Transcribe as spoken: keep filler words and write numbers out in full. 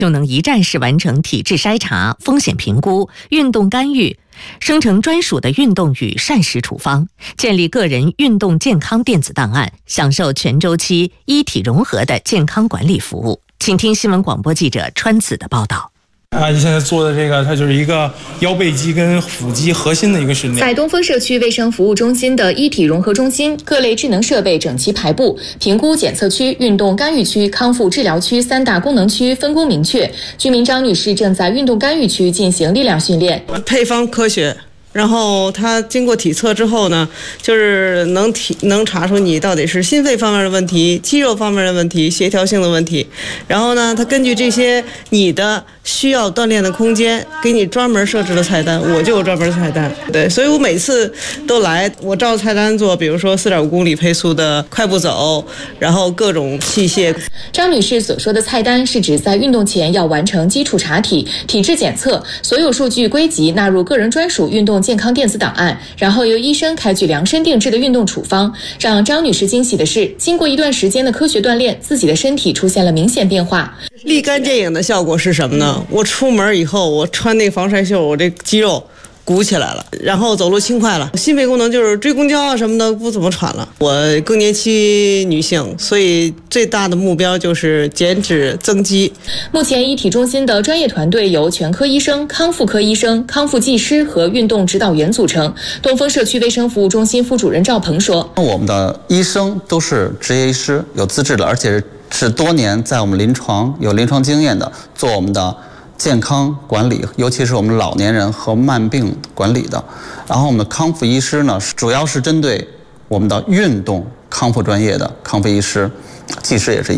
就能一站式完成体质筛查、风险评估、运动干预，生成专属的运动与膳食处方，建立个人运动健康电子档案，享受全周期医体融合的健康管理服务。请听新闻广播记者川子的报道。 啊，你现在做的这个，它就是一个腰背肌跟腹肌核心的一个训练。 在东风社区卫生服务中心的医体融合中心，各类智能设备整齐排布，评估检测区、运动干预区、康复治疗区三大功能区分工明确。居民张女士正在运动干预区进行力量训练。 配方科学。然后他经过体测之后呢，就是能体能查出你到底是心肺方面的问题、肌肉方面的问题、协调性的问题。然后呢，他根据这些你的需要锻炼的空间，给你专门设置了菜单。我就有专门菜单，对，所以我每次都来，我照菜单做，比如说四点五公里配速的快步走，然后各种器械。 张女士所说的菜单是指在运动前要完成基础查体、体质检测，所有数据归集纳入个人专属运动健康电子档案，然后由医生开具量身定制的运动处方。让张女士惊喜的是，经过一段时间的科学锻炼，自己的身体出现了明显变化。 立竿见影的效果是什么呢？我出门以后，我穿那个防晒袖，我这肌肉鼓起来了，然后走路轻快了，心肺功能就是追公交啊什么的不怎么喘了。我更年期女性，所以最大的目标就是减脂增肌。 目前医体中心的专业团队由全科医生、康复科医生、康复技师和运动指导员组成。东风社区卫生服务中心副主任赵鹏说：“ 我们的医生都是执业医师，有资质的，而且是是多年在我们临床有临床经验的，做我们的健康管理，尤其是我们老年人和慢病管理的。然后我们的康复医师呢，主要是针对我们的运动康复专业的康复医师，技师也是一样。”